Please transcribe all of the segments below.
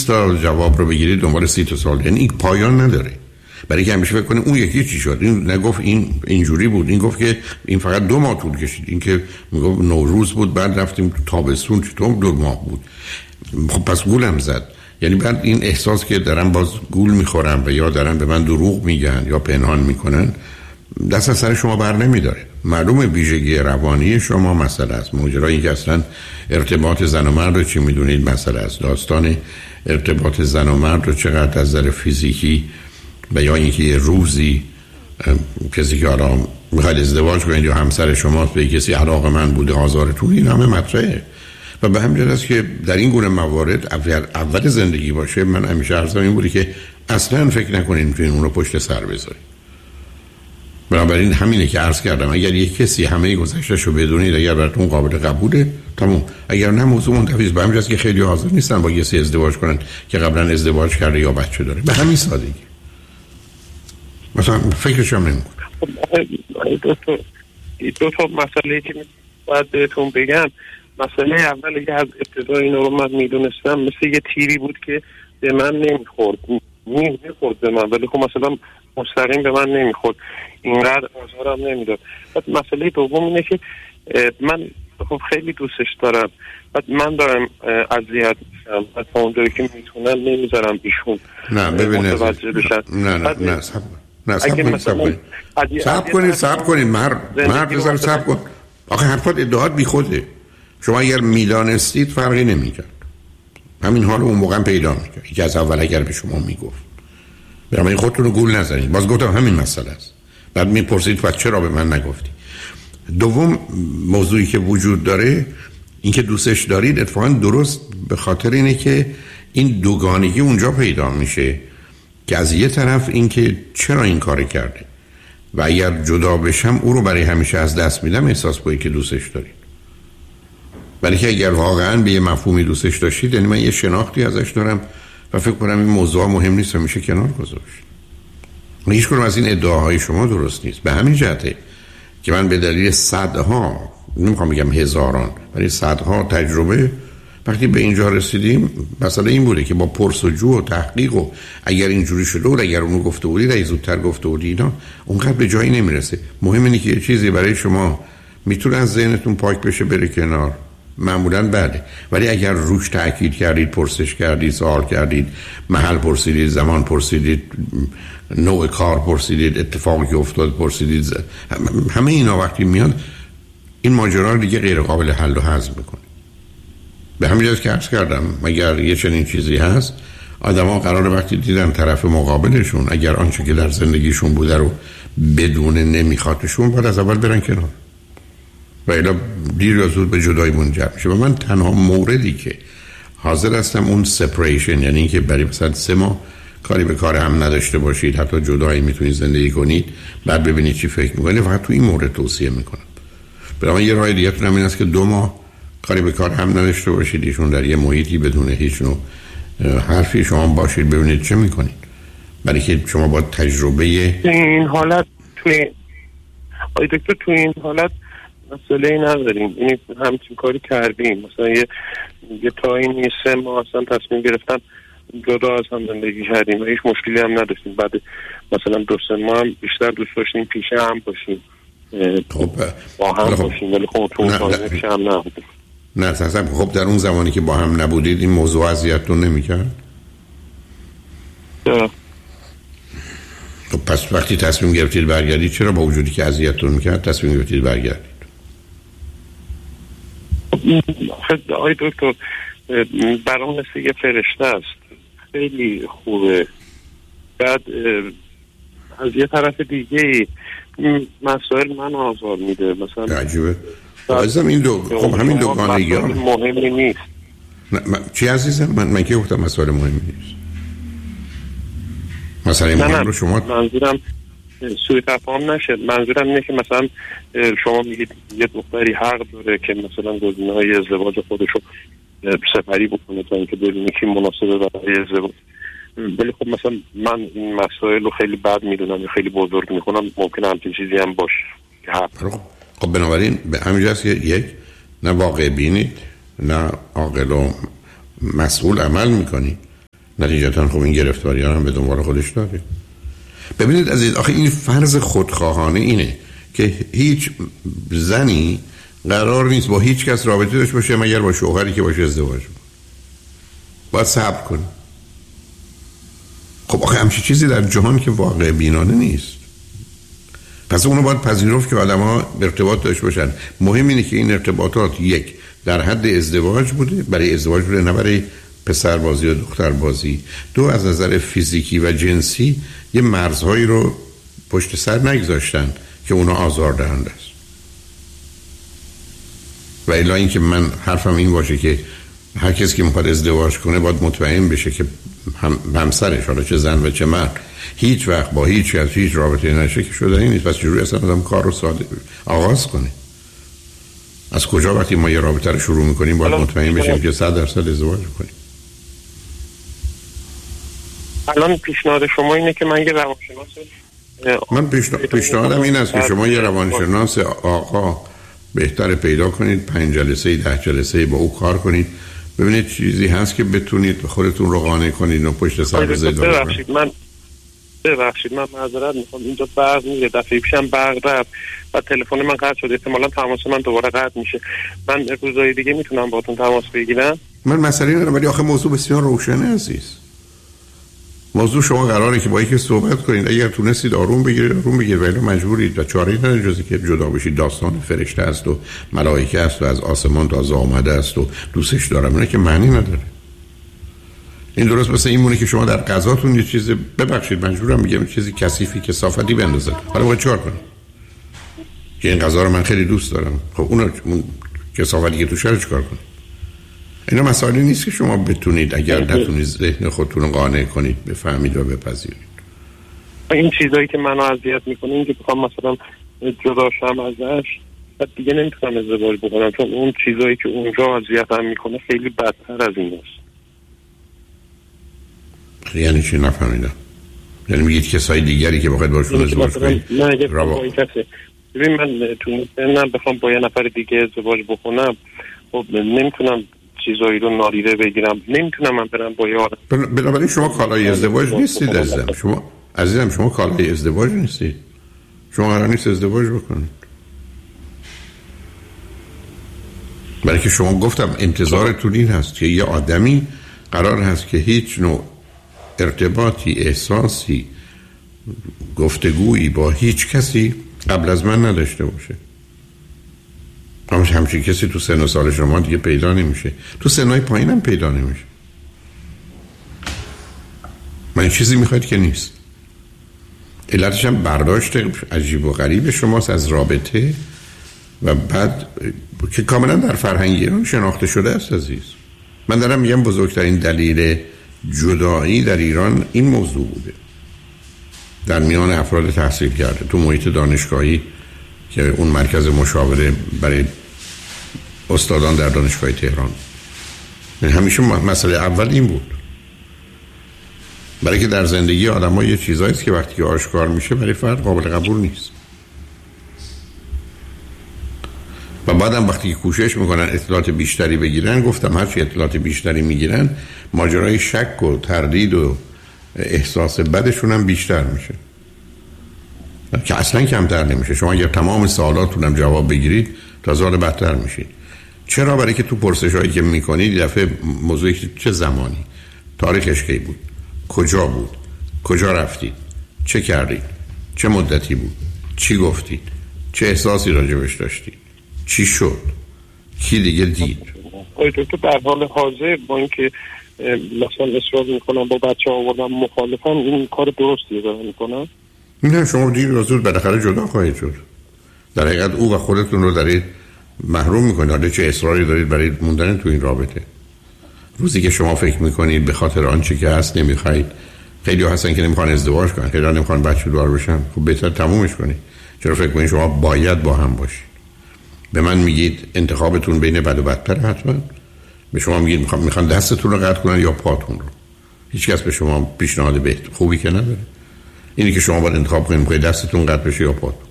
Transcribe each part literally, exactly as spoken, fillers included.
تا جواب رو بگیرید دنبال سی تا سال، یعنی این پایان نداره. برای که همیشه فکر کنه اون یکی چی شد، این نگفت این اینجوری بود، این گفت که این فقط دو ماه طول کشید، این که میگفت نوروز بود بعد رفتیم تو تابستون چطور دو ماه بود. خب پس گولم زد. یعنی بعد این احساس که دارن باز گول میخورن و یا دارن به من دروغ میگن یا پنهان میکنن، دست از سر شما بر نمیداره. معلومه ویژگی روانی شما مسئله است. ماجرایی که اصلا ارتباط زن و مرد رو چی میدونید مسئله است. داستان ارتباط زن و مرد رو چقدر از نظر فیزیکی و یا اینکه یه روزی کسی که حالا میخواید ازدواج کنید یا همسر شماست به کسی علاقه من بوده آزارتون، این همه مطرحه. و به همین جهت است که در این گونه موارد اول, اول زندگی باشه، من همیشه عرضم این بودی که اصلا فکر نکنید میتونید اون رو پشت سر بذارید. بنابراین همینه که عرض کردم اگر یک کسی همه گذشته‌ش رو بدونید، اگر براتون قابل قبوله تموم، اگر نه موضوع منتفی است. به همین جهت که خیلی حاضر نیستن با کسی ازدواج کنن که قبلا ازدواج کرده یا بچه داره، به همین سادگی. مثلا فکرش هم نمی‌کنم. دو تا دو تا مسئله که باید بهتون بگم. مسئله اولی که از ابتدا اینا رو من میدونستم مثل یه تیری بود که به من نمیخورد، میخورد به من ولی خب مثلا مستقیم به من نمیخورد، اینقدر آزارم نمیداد. بعد مسئله دوم اینه که من خب خیلی دوستش دارم، بعد من دارم اذیت میشم، بعد تا اونجایی که میتونم نمیذارم ایشون نه ببینید متوجه بشن. نه نه نه سب نه سب کنید سب کنید سب کنید سب کنید مرد مرد بذار سب کن. آخه حرفات ادعاات بی خوده. شما اگر میدانستید فرقی نمیکرد، همین حال اون موقع پیدا میکرد که از اول اگر به شما میگفت. برای خودتون رو گول نزنید. باز گفتم همین مسئله است. بعد میپرسید پس چرا به من نگفتی؟ دوم موضوعی که وجود داره این که دوستش دارید اتفاقا درست به خاطر اینه که این دوگانگی اونجا پیدا میشه که از یه طرف این که چرا این کار کرده و اگر جدا بشم او رو برای همیشه از دست میدم احساس کنید که دوستش دارید. ولی که اگر واقعا به یه مفهومی دوستش داشتید، یعنی من یه شناختی ازش دارم و فکر کنم این موضوع مهم نیست و میشه کنار گذاشت. هیچ کنم از این ادعاهای شما درست نیست. به همین جهته که من به دلیل صدها، نمیخوام بگم هزاران، ولی صدها تجربه وقتی به اینجا رسیدیم، مسئله این بوده که با پرسجو و تحقیق و اگر اینجوری شده و اگر اونو گفته بودید اگه زودتر گفته بودید اینا اونقدر به جایی نمیرسه. مهم اینه که یه چیزی برای شما میتونه از ذهنتون پاک بشه بره کنار، معمولاً بله. ولی اگر روش تأکید کردید، پرسش کردید، سوال کردید، محل پرسیدید، زمان پرسیدید، نوع کار پرسیدید، اتفاقی که افتاد پرسیدید، همه اینا وقتی میاد این ماجرا رو دیگه غیر قابل حل و هضم میکنه. به همین جهت که عرض کردم اگر یه چنین چیزی هست، آدم‌ها قراره وقتی دیدن طرف مقابلشون اگر آنچه که در زندگیشون بوده رو بدون نمیخوادشون، باید از اول برن کنار و الا دیر یا زود به جدایی منجر میشه. و من تنها موردی که حاضر هستم اون سپریشن، یعنی اینکه برای مثلا سه ماه کاری به کار هم نداشته باشید، حتی جدایی میتونید زندگی کنید، بعد ببینید چی فکر میکنید، فقط تو این مورد توصیه میکنم. برای یه راه دیگه تونم این است که دو ماه کاری به کار هم نداشته باشید، ایشون در یه محیطی بدون هیچ نوع حرفی شما باشید، ببینید چه میکنید. برای که شما با تجربه این حالت توی آی دکتر توی این حالت مسئله نداریم، این همچین کاری کردیم. مثلا یه یه تا این سه ماه اصلا تصمیم گرفتم جدا از هم زندگی کردیم و هیچ مشکلی هم نداشتیم. بعد مثلا دو سه ماه هم بیشتر دوست داشتیم پیشه هم باشیم، خب با هم خب. باشیم، ولی خب تو اون پیشه هم نبودیم. نه اصلا خب در اون زمانی که با هم نبودید این موضوع اذیتتون نمی‌کرد؟ نه. خب پس وقتی تصمیم گرفتید برگردید، چرا با وجودی که اذیتتون می‌کرد تصمیم گرفتید برگردید؟ آی دکتر برام مثل یه فرشته است، خیلی خوبه. بعد از یه طرف دیگه مسائل من آزار میده. مثلا عجیبه. عزیزم این دو خب همین دوگانگی ها مهمی نیست. من... چی عزیزم؟ من من که گفتم مسائل مهمی نیست. مثلا مهم رو شما منظورم سوء تفاهم نشه. منظورم اینه که مثلا شما میگید یه دختری حق داره که مثلا گزینه‌های ازدواج خودشو سپری بکنه تا اینکه ببینه کی مناسبه برای ازدواج، ولی خب مثلا من این مسائل رو خیلی بد میدونم، خیلی بزرگ میکنم، ممکنه همچین چیزی هم باشه که حق. خب بنابراین به همین جاست که یک نه واقع بینید نه عاقل و مسئول عمل میکنید. نتیجتا خب این گرفتاری هم به دنبال خودش داره. ببینید عزیز، آخه این فرض خودخواهانه اینه که هیچ زنی قرار نیست با هیچ کس رابطه داشته باشه مگر با شوهری که باشه ازدواج کنه. باید صبر کنه. خب آخه همچین چیزی در جهان که واقع بینانه نیست. پس اونو باید پذیرفت که آدم ها ارتباط داشته باشن. مهم اینه که این ارتباطات یک در حد ازدواج بوده، برای ازدواج بوده، نه برای پسر بازی و دختر بازی. دو، از نظر فیزیکی و جنسی یه مرزهایی رو پشت سر نگذاشتن که اونا آزار دهنده است. و الا اینکه من حرفم این باشه که هر کسی که میخواد ازدواج کنه باید مطمئن بشه که هم همسرش، حالا چه زن و چه مرد، هیچ وقت با هیچ کس هیچ رابطه نشه که شدنی نیست. پس چجوری اصلا آدم کار رو ساده آغاز کنه؟ از کجا وقتی ما یه رابطه رو شروع میکنیم باید مطمئن بشیم که صد درصد ازدواج کنیم؟ الان پیشنهاد شما اینه که من یه روانشناس من پیشنهادم این است که شما یه روانشناس آقا بهتر پیدا کنید، پنج جلسه ده جلسه با او کار کنید، ببینید چیزی هست که بتونید خودتون رو قانع کنید و پشت سر بذارید. ببخشید من ببخشید من معذرت میخوام، اینجا برق میره، دفعه پیشم برق رفت و تلفن من قطع شد، احتمالاً تماس من دوباره قطع میشه. من روزهای دیگه میتونم باهاتون تماس بگیرم؟ من مسئله ندارم، ولی آخه موضوع بسیار روشنه عزیز. موضوع شما قراره که با یکی صحبت کنید، اگر تونستید آروم بگیرید آروم بگیرید، ولی مجبورید و چاره‌ای نداره جز که جدا بشید. داستان فرشته است و ملائکه است و از آسمان تازه آمده است و دوستش دارم، اینه که معنی نداره. این درست مثل این مونه که شما در غذاتون یه چیز، ببخشید مجبورم میگم، چیزی کثیفی کثافتی بندازید، حالا باید چیکار کنید که این غذا رو من خیلی دوست دارم؟ خب اون کثافتی که توش هست چیکار کنید؟ اینا مسائلی نیست که شما بتونید اگر نتونید ذهن خودتون رو قانع کنید بفهمید و بپذیرید. این چیزایی که منو اذیت میکنه این که بخوام مثلا جدا شم ازش، بعد دیگه نمیتونم ازدواج بکنم، چون اون چیزایی که اونجا اذیتم میکنه خیلی بدتر از این است. یعنی چی؟ نفهمیدم. یعنی میگید کسای دیگری که بخواید باشون ازدواج کنید؟ نه اگه با این کسی ببین من تو نه بخوام با یه نفر دیگه ازدواج بکنم، خب نمیتونم چیزایی رو نادیده بگیرم، نمیتونم من برم با یار. بنابراین شما کالای ازدواج نیستید عزیزم. شما عزیزم شما کالای ازدواج نیستید. شما قرار نیست ازدواج بکنید. برای که شما گفتم انتظارتون این هست که یه آدمی قرار هست که هیچ نوع ارتباطی، احساسی، گفتگویی با هیچ کسی قبل از من نداشته باشه. همش همچین کسی تو سن و سال شما دیگه پیدا نمیشه، تو سنهای پایین هم پیدا نمیشه. من این چیزی میخواید که نیست. علتش هم برداشت عجیب و غریب شماست از رابطه و بعد که کاملا در فرهنگ ایران شناخته شده است عزیز. من دارم میگم بزرگترین دلیل جدایی در ایران این موضوع بوده در میان افراد تحصیل کرده تو محیط دانشگاهی که اون مرکز مشاوره برای استادان در دانشگاه تهران. یعنی همیشه مسئله اول این بود، برای که در زندگی آدم ها یه چیزایی است که وقتی که آشکار میشه برای فرد قابل قبول نیست و بعدم وقتی که کوشش میکنن اطلاعات بیشتری بگیرن، گفتم هرچی اطلاعات بیشتری میگیرن ماجرای شک و تردید و احساس بدشون هم بیشتر میشه که اصلا کمتر نمیشه. شما اگر تمام سوالاتون هم جواب بگیرید تازه حال بدتر میشید. چرا؟ برای که تو پرسش هایی که میکنید دفعه موضوعی چه زمانی، تاریخش کی بود، کجا بود، کجا رفتید، چه کردید، چه مدتی بود، چی گفتید، چه احساسی راجبش داشتید، چی شد، کی دیگه دید. تو در حال حاضر با اینکه مثلا اصرار میکنم با بچه آوردم مخالفم، این کار درستیه دارم میکنم؟ نه، شما دیر یا زود بالاخره جدا خواهید شد. در حقیقت او و خودتون رو دارید محروم میکنید. حالا چه اصراری دارید برای موندن تو این رابطه؟ روزی که شما فکر میکنید به خاطر آنچه که هست نمیخواید، خیلی ها هستن که نمیخوان ازدواج کنن، خیلی ها نمیخوان بچه دار بشن، خب بهتر تمومش کنید. چرا فکر کنید شما باید با هم باشید؟ به من میگید انتخابتون بین بد و بدتر، حتما به شما میگید میخوام میخوان دستتون رو قطع کنن یا پاتون رو. هیچ کس به شما پیشنهاد بهتر خوبی که نداره. اینی که شما باید انتخاب کنید میخواید دستتون قطع بشه یا پاتون.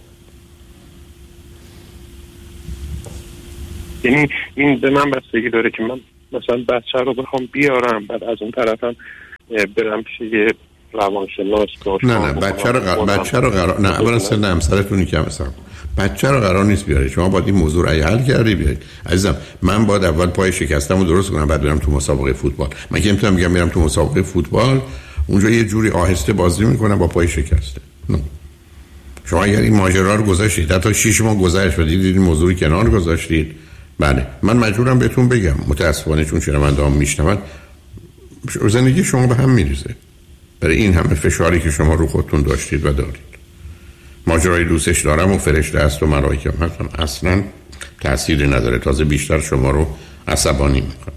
یعنی این به من بستگی داره که من مثلا بچه رو بخوام بیارم، بعد از اون طرفم برم پیش یه روانشناس باشه. نه نه بچه رو قرار بچه رو قرار نه اولا سن همسرتونی که مثلا بچه رو قرار نیست بیارید. شما باید این موضوع رو حل کردی بیارید. عزیزم من باید اول پای شکستمو درست کنم بعد برم تو مسابقه فوتبال. من که نمیتونم بگم میرم تو مسابقه فوتبال اونجا یه جوری آهسته بازی میکنم با پای شکسته. نه. شما اگر این ماجرا رو گذاشتید حتی شش ماه گذشت و دیدید این موضوع کنار گذاشتید، بله من مجبورم بهتون بگم متاسفانه چون شنونده‌ام میشنون زندگی شما به هم میریزه برای این همه فشاری که شما رو خودتون داشتید و دارید. ماجرای دوستش دارم و فرشته است و ملائکه هم هستن اصلا تأثیری نداره، تازه بیشتر شما رو عصبانی میکنه.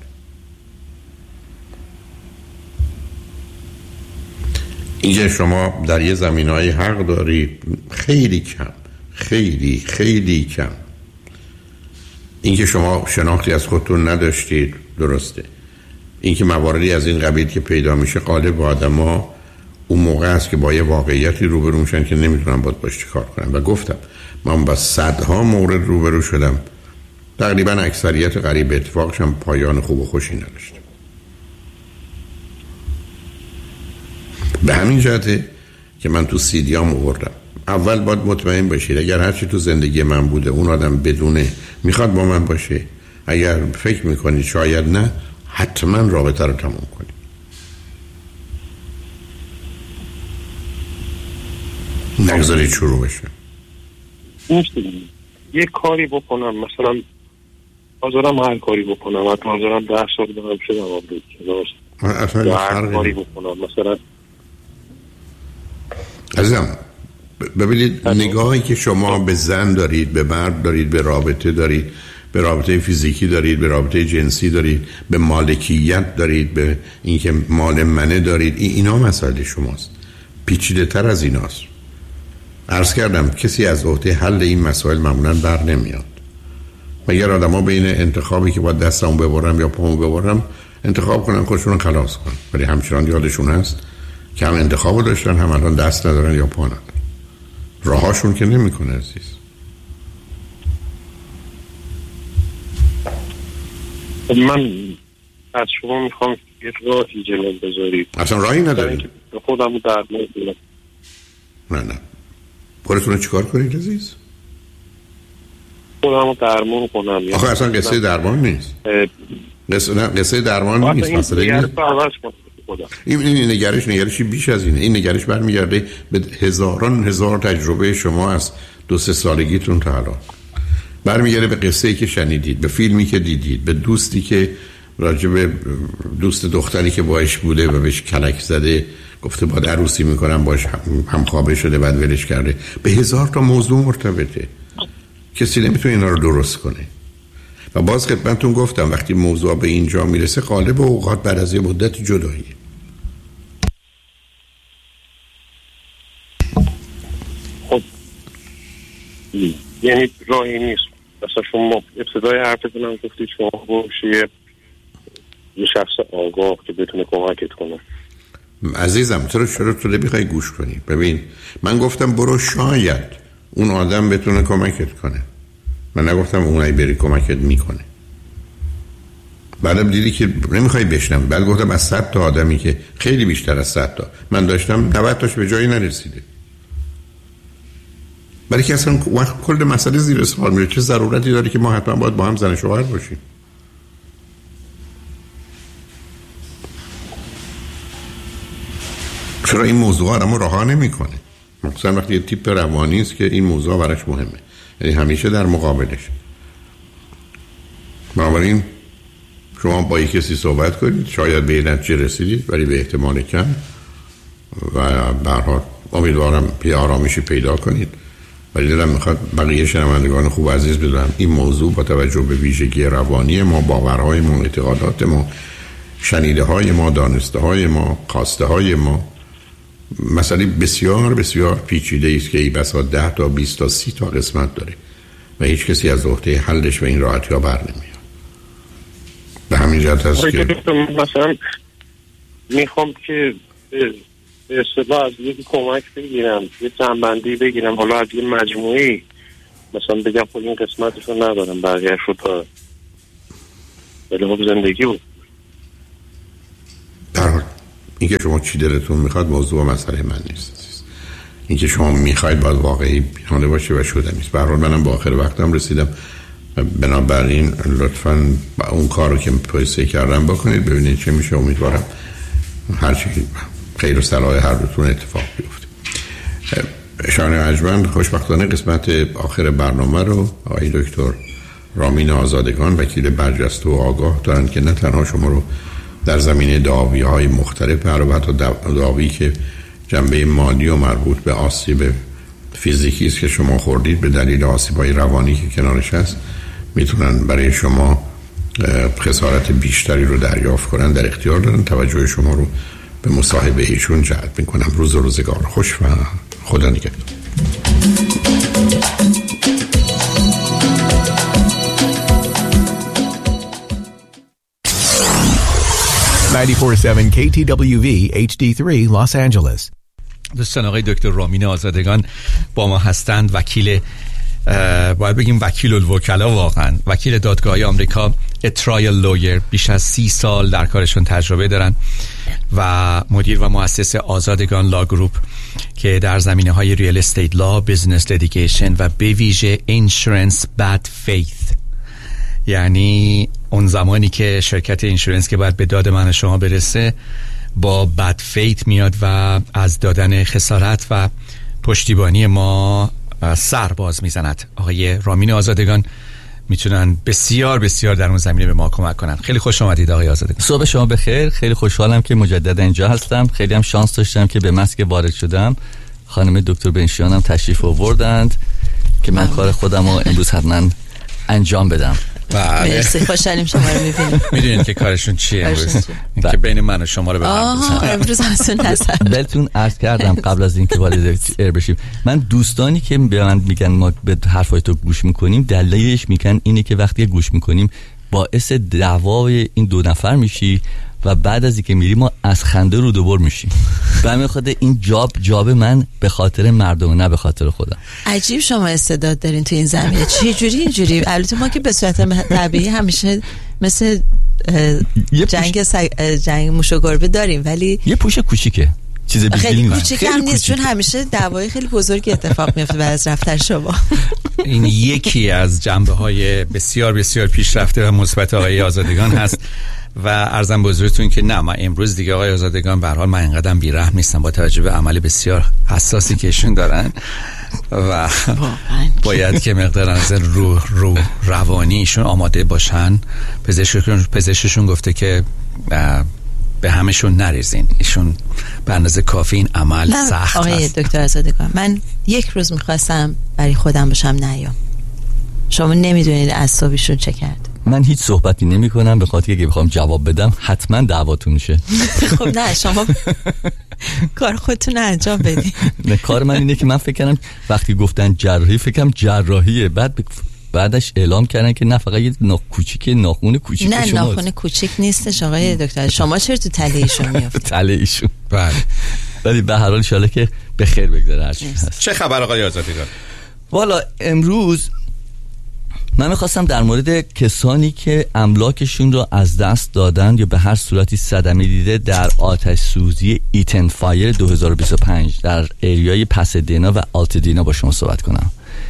اینکه شما در یه زمینه‌های حق دارید خیلی کم خیلی خیلی کم. اینکه شما شناختی از خودتون نداشتید درسته. اینکه مواردی از این قبیل که پیدا میشه غالب آدم‌ها اون موقع است که با یه واقعیتی روبرو میشن که نمیتونن باید باش چیکار کنن. و گفتم من با صدها مورد روبرو شدم تقریبا اکثریت قریب اتفاقش هم پایان خوب و خوشی نداشت. به همین جهته که من تو سیدیام آوردم اول باید مطمئن باشید اگر هرچی تو زندگی من بوده اون آدم بدونه میخواد با من باشه، اگر فکر میکنید شاید نه حتما رابطه رو تموم کنید. نگذارید شروع بشه. یه کاری بکنم مثلا حاضرم هر کاری بکنم حتی حاضرم ده سال دارم شدم آبرید اصلا هر کاری بکنم مثلا. عزیزم ببینید نگاهی که شما به زن دارید به مرد دارید به رابطه دارید به رابطه فیزیکی دارید به رابطه جنسی دارید به مالکیت دارید به اینکه مال منه دارید این اینا مسائل شماست. پیچیده تر از ایناست. عرض کردم کسی از عهده حل این مسائل معمولا بر نمیاد. مگر آدما بین انتخابی که باید دستمو ببرم یا پامو ببرم انتخاب کنن خودشون خلاص کنن، ولی همچنان یادشون هست که هم انتخابو داشتن هم الان دست ندارن یا پا ندارن. راهاشون که نمیکنه عزیز. من از شما میخوام یه راهی جلو بذارید. اصلا راهی ندارید. خودمو درمان کنم. نه نه. خودتون رو چیکار کنید عزیز؟ خودمو درمان کنم. آخه اصلا قصه درمان نیست. قصه نه قصه درمان نیست. مثلا این این این نگرش نگرشی بیش از اینه. این نگرش برمیگرده به هزاران هزار تجربه شما از دو سه سالگیتون تا الان. برمیگرده به قصه‌ای که شنیدید، به فیلمی که دیدید، به دوستی که راجع به دوست دختری که باهاش بوده و بهش کلک زده گفته با عروسی میکنم باش همخوابه شده بعد ولش کرده. به هزار تا موضوع مرتبطه. کسی نمیتونه اینا رو درست کنه. و باز خدمتتون گفتم وقتی موضوع به اینجا میرسه غالب اوقات بعد از یه مدت جدایی. خب یعنی راهی نیست. مثلا شما ابتدای حرفتون هم گفتید شما باشید یه شخص آگاه که بتونه کمکت کنه. عزیزم چرا چرا تو نمیخوای گوش کنی؟ ببین من گفتم برو شاید اون آدم بتونه کمکت کنه. من نگفتم اونایی بری کمکت میکنه. بعدم دیدی که نمیخوای بشنم. بعد گفتم از صد تا آدمی که خیلی بیشتر از صد تا من داشتم نود تاش به جایی نرسیده. برای که اصلا وقت کل مسئله زیر سوال میره. چه ضرورتی داره که ما حتما باید با هم زن شوهر باشیم؟ چرا این موضوع آدمو رها نمیکنه؟ مثلا وقتی یه تیپ روانی است که این موضوع براش مهمه، یعنی همیشه در مقابلش. بنابراین شما با یک کسی صحبت کنید، شاید به نتیجه رسیدید ولی به احتمال کم و به هر حال امیدوارم یه آرامشی پیدا کنید. ولی دلم میخواد بقیه شنوندگان خوب عزیز بدونم این موضوع با توجه به ویژگی روانی ما، باورهای ما، اعتقادات ما، شنیده های ما، دانسته های ما، خواسته های ما مسئله بسیار بسیار پیچیده است که ای بسا ده تا بیست تا سی تا قسمت داره و هیچ کسی از عهده حلش و این راحتی ها بر نمیاد. به همین جهت هست که مثلا میخوام که به اصطلاح از یکی کمک بگیرم، یه جنبندی بگیرم، حالا از یه مجموعی مثلا بگم خود این قسمتشو ندارم بقیه شو تا ولی خب زندگی بود. در اینکه شما چی دلتون میخواد موضوع و مسئله من نیست. اینکه شما میخواید باید واقعی بیانه باشه و شده نیست. به هر حال منم با آخر وقتم رسیدم، بنابراین لطفاً با اون کارو که پروسه کردم بکنید، ببینید چه میشه. امیدوارم هر چی خیر و صلاح هر دوتون اتفاق بیفته. شان عجمن خوشبختانه قسمت آخر برنامه رو آقای دکتر رامین آزادگان، وکیل برجسته و آگاه دارن که نه تنها شما رو در زمینه دعاوی‌های مختلف و حتی دعاوی که جنبه مالی و مربوط به آسیب فیزیکی است که شما خوردید به دلیل آسیب‌های روانی که کنارش هست، میتونن برای شما خسارت بیشتری رو دریافت کنن، در اختیار دارن. توجه شما رو به مصاحبه ایشون جلب میکنم. روز و روزگار خوش و خدا نگهدار. نود و چهار ممیز هفت کی تی دبلیو وی اچ دی سه Los Angeles. دوستان، آقای دکتر رامین آزادگان با ما هستند. وکیل، باید بگیم وکیل الوکلا، واقعا وکیل دادگاهی آمریکا، ترایل لویر، بیش از سی سال در کارشون تجربه دارن و مدیر و مؤسس آزادگان لا گروپ که در زمینه های ریال استیت لا، بیزنس لیتیگیشن و به ویژه اینشورنس بد فیث، یعنی اون زمانی که شرکت اینشورنس که باید به داد من و شما برسه با بد فیت میاد و از دادن خسارت و پشتیبانی ما سر باز میزند. آقای رامین آزادگان میتونن بسیار بسیار در اون زمینه به ما کمک کنن. خیلی خوش آمدید آقای آزادگان. صبح شما بخیر. خیلی خوشحالم که مجددا اینجا هستم. خیلی هم شانس داشتم که به مسک وارد شدم. خانم دکتر بنشیان هم تشریف آوردند که من کار خودم رو امروز حتما انجام بدم. مرسی، خوشحالیم شما رو میبینیم. میدونید که کارشون چیه امروز؟ که بین من و شما رو به هم بزنن. امروز همسون نظر بلتون عرض کردم قبل از اینکه وارد ایر بشیم، من دوستانی که به من میگن ما به حرفای تو گوش میکنیم، دلیلش میگن اینه که وقتی گوش میکنیم باعث دعوای این دو نفر میشی و بعد از اینکه میری ما از خنده رو دوبار میشیم. به همین خاطر این جاب جاب من به خاطر مردم، نه به خاطر خودم. عجیب شما استعداد دارین تو این زمینه. چه جوری اینجوری؟ البته ما که به صورت طبیعی همیشه مثل جنگ سگ... جنگ موش و گربه داریم، ولی یه پوش کوچیکه، چیز خیلی کوچیک هم نیست، چون همیشه دعوای خیلی بزرگی اتفاق میفته بعد از رفتن شما. این یکی از جنبه‌های بسیار بسیار پیشرفته و مثبت آقای آزادگان هست و عرضم به حضورتون که نه، من امروز دیگه آقای آزادگان به هر حال من اینقدرم بی‌رحم نیستم با توجه به عمل بسیار حساسی که ایشون دارن و باید که مقدار از رو رو روانی ایشون آماده باشن. پزشکشون پزشکشون گفته که به همشون نریزین، ایشون به اندازه کافی این عمل سخت آقای هست. دکتر آزادگان، من یک روز میخواستم برای خودم باشم نیام. شما نمیدونید اعصابشون چه کرد. من هیچ صحبتی نمی کنم به خاطر که بخوام جواب بدم حتما دعواتون میشه. خب نه، شما کار خودتون انجام بدید. نه، کار من اینه که من فکر کنم وقتی گفتن جراحی فکرم جراحیه، بعد ب... بعدش اعلام کردن که نه فقط یه ناخ کوچیک ناخون کوچیک نه شما. نه ناخون کوچیک نیستش آقای دکتر. شما چرا تو تله ایشون میافتید؟ تله ایشون. بله. ولی به هر حال ان شاءالله که به خیر بگذره هر چی هست. چه خبر آقای آزادگان؟ والا امروز من میخواستم در مورد کسانی که املاکشون رو از دست دادن یا به هر صورتی صدمه دیده در آتش سوزی ایتن فایر دو هزار و بیست و پنج در اریای پاسادینا و آلتادینا با شما صحبت کنم.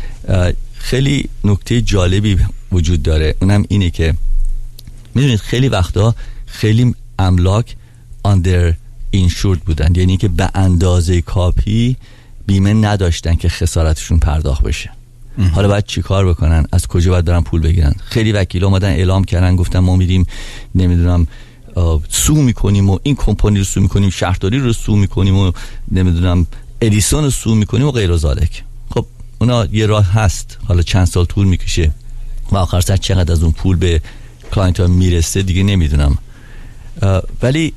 خیلی نکته جالبی وجود داره، اونم اینه که میدونید خیلی وقتا خیلی املاک آندر اینشورد بودن، یعنی که به اندازه کافی بیمه نداشتن که خسارتشون پرداخت بشه. حالا باید چی کار بکنن؟ از کجا باید برن پول بگیرن؟ خیلی وکیل اومدن اعلام کردن، گفتن ما میریم نمیدونم سو میکنیم و این کمپانی رو سو میکنیم، شهرداری رو سو میکنیم و نمیدونم ادیسون رو سو میکنیم و غیر و ذالک. خب اونا یه راه هست، حالا چند سال طول میکشه و آخر سر چقدر از اون پول به کلاینت ها میرسه دیگه نمیدونم. ولی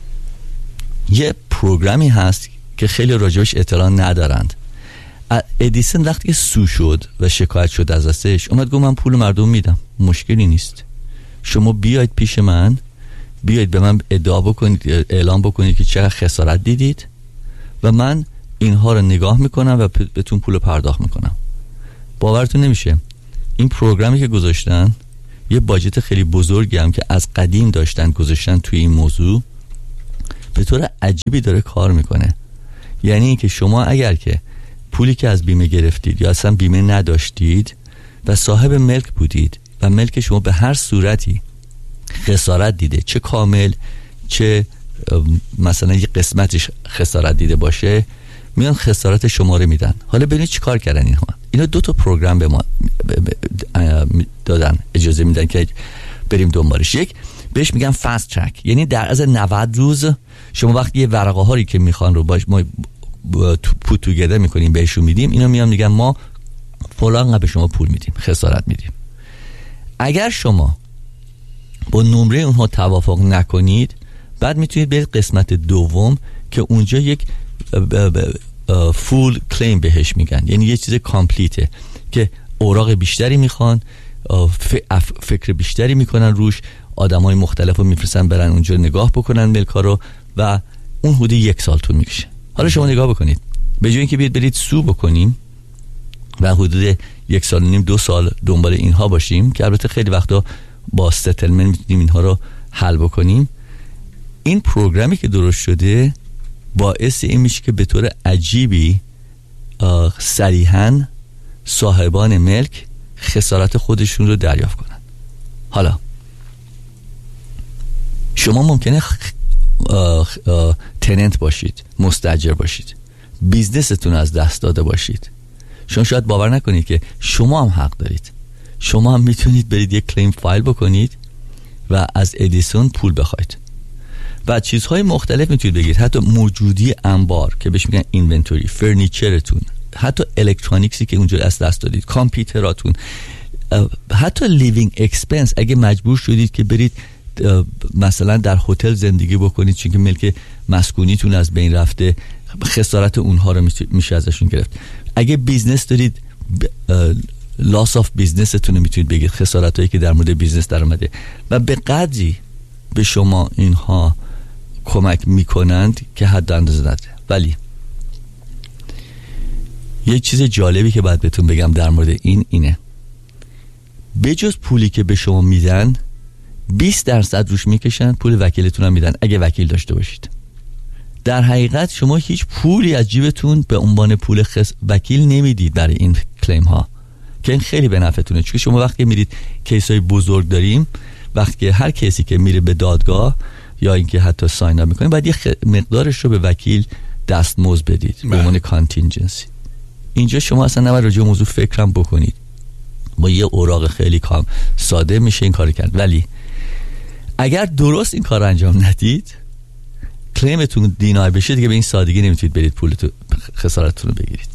یه پروگرامی هست که خیلی راجبش اطلاع ندارند. ادیسون وقتی که سو شد و شکایت شد از دستش، اومد گفت من پول مردم میدم، مشکلی نیست، شما بیاید پیش من، بیاید به من ادعا بکنید، اعلام بکنید که چقدر خسارت دیدید و من اینها رو نگاه میکنم و بهتون پول پرداخت میکنم. باورتون نمیشه این پروگرامی که گذاشتن یه باجت خیلی بزرگی هم که از قدیم داشتن گذاشتن توی این موضوع، به طور عجیبی داره کار میکنه. یعنی اینکه شما اگر که پولی که از بیمه گرفتید یا اصلا بیمه نداشتید و صاحب ملک بودید و ملک شما به هر صورتی خسارت دیده، چه کامل چه مثلا یه قسمتش خسارت دیده باشه، میان خسارت شما رو میدن. حالا ببینید چی کار کردن اینها. اینا دو تا پروگرام به ما دادن، اجازه میدن که بریم دنبالش. یک بهش میگن فاست ترک، یعنی در از نود روز شما وقتی یه ورقه هایی که میخوان رو باش ما پوت توگیدر میکنیم بهشون میدیم، اینا میان میگن ما فلان به شما پول میدیم، خسارت میدیم. اگر شما با نمره اونها توافق نکنید، بعد میتونید برید قسمت دوم که اونجا یک فول کلیم بهش میگن، یعنی یه چیز کامپلیته که اوراق بیشتری میخوان، فکر بیشتری میکنن روش، آدمای مختلف رو میفرستن برن اونجا نگاه بکنن ملکا رو و اون حدود یک سال طول میکشه. حالا شما نگاه بکنید، به جای اینکه بیاید برید سو بکنیم و حدود یک سال نیم دو سال دنبال اینها باشیم که البته خیلی وقتا با ستلمنت میتونیم اینها رو حل بکنیم، این پروگرامی که درست شده باعث این میشه که به طور عجیبی صریحاً صاحبان ملک خسارت خودشون رو دریافت کنن. حالا شما ممکنه آه آه تننت باشید، مستاجر باشید، بیزنستون از دست داده باشید، شما شاید باور نکنید که شما هم حق دارید، شما هم میتونید برید یک کلیم فایل بکنید و از ادیسون پول بخواید و چیزهای مختلف میتونید بگیرید، حتی موجودی انبار که بهش میگن اینونتوری، فرنیچرتون، حتی الکترونیکسی که اونجا از دست دادید، کامپیوتراتون، حتی لیوینگ اکسپنس اگه مجبور شدید که برید مثلا در هتل زندگی بکنید چون که ملک مسکونیتون از بین رفته، خسارت اونها رو میشه ازشون گرفت. اگه بیزنس دارید، لاس آف بیزنستون رو میتونید بگید، خسارت هایی که در مورد بیزنس در اومده و به قدری به شما اینها کمک میکنند که حد اندازه نداره. ولی یه چیز جالبی که باید بهتون بگم در مورد این اینه، بجز پولی که به شما میدن بیست درصد روش میکشن، پول وکیلتون هم میدن اگه وکیل داشته باشید. در حقیقت شما هیچ پولی از جیبتون به عنوان پول خس... وکیل نمیدید برای این کلیم ها که این خیلی به نفعتونه، چون شما وقتی میرید کیس های بزرگ داریم، وقتی هر کسی که میره به دادگاه یا اینکه حتی ساین اپ میکنه باید یه خ... مقدارش رو به وکیل دستمزد بدید به عنوان کانتینجنسی. اینجا شما اصلا نباید راجع به موضوع فکرم بکنید، با یه اوراق خیلی کام ساده میشه این کار کرد. ولی اگر درست این کار انجام ندید، کلیمتون دینای بشه، دیگه به این سادگی نمیتونید برید پولتون خسارتتون رو بگیرید.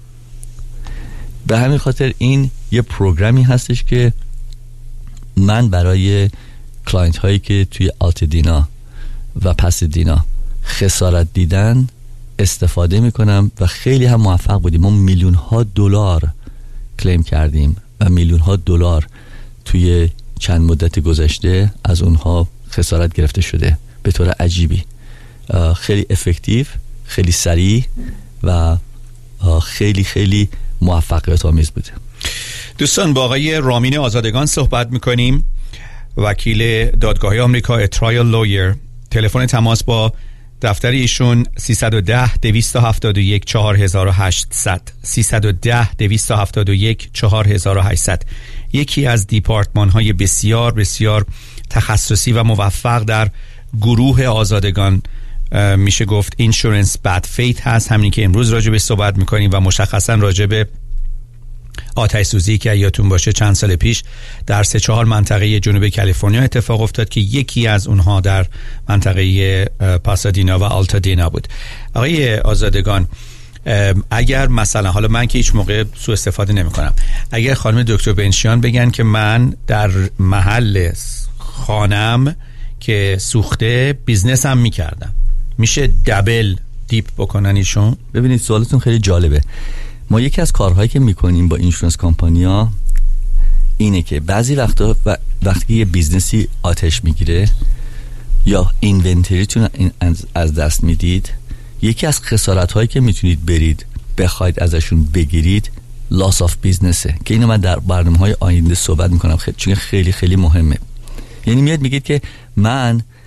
به همین خاطر این یه پروگرامی هستش که من برای کلاینت هایی که توی آلتادینا و پاسادینا خسارت دیدن استفاده میکنم و خیلی هم موفق بودیم. ما میلیون ها دلار کلیم کردیم و میلیون ها دلار توی چند مدت گذشته از اونها خسارت گرفته شده به طور عجیبی. خیلی افکتیو، خیلی سریع و خیلی خیلی موفقیت آمیز بوده. دوستان، با آقای رامین آزادگان صحبت میکنیم، وکیل دادگاهی آمریکا، اترایل لویر. تلفن تماس با دفتر ایشون سیصد و ده دویست و هفتاد و یک چهار هزار و هشتصد سیصد و ده دویست و هفتاد و یک چهار هزار و هشتصد. یکی از دیپارتمان های بسیار بسیار تخصصی و موفق در گروه آزادگان میشه گفت اینشورنس بد فیت هست، همین که امروز راجع به صحبت میکنیم و مشخصا راجع به آتش سوزی که یادتون باشه چند سال پیش در سه چهار منطقه جنوب کالیفرنیا اتفاق افتاد که یکی از اونها در منطقه پاسادینا و آلتادینا بود. آقای آزادگان، اگر مثلا، حالا من که هیچ موقع سوء استفاده نمی کنم، اگر خانم دکتر بنشیان بگن که من در محل خانم که سوخته بیزنس هم می کردم، میشه دبل دیپ بکنن ایشون؟ ببینید سوالتون خیلی جالبه. ما یکی از کارهایی که میکنیم با اینشورنس کمپانیا اینه که بعضی وقتا وقتی یه بیزنسی آتش میگیره یا اینونتریتون از دست میدید، یکی از خسارت هایی که میتونید برید بخواید ازشون بگیرید لاس آف بیزنسه، که اینو من در برنامه های آینده صحبت میکنم خیلی، چون خیلی خیلی مهمه. یعنی میاد میگید که من